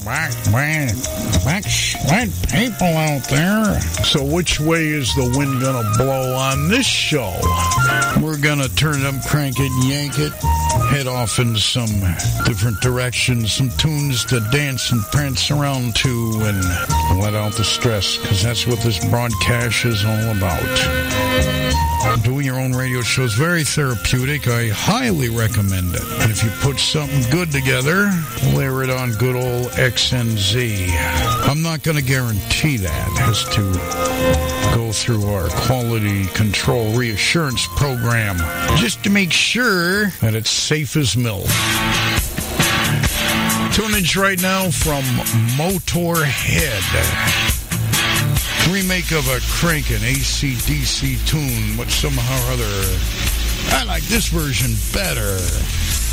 people out there. So which way is the wind gonna blow on this show? We're gonna turn it up, crank it, yank it, head off in some different directions, some tunes to dance and prance around to and let out the stress, because that's what this broadcast is all about. Doing your own radio show is very therapeutic. I highly recommend it. And if you put something good together, layer it on good old XNZ. I'm not going to guarantee that. It has to go through our quality control reassurance program just to make sure that it's safe as milk. Tunage right now from Motorhead. Remake of a crankin' AC/DC tune, but somehow or other, I like this version better.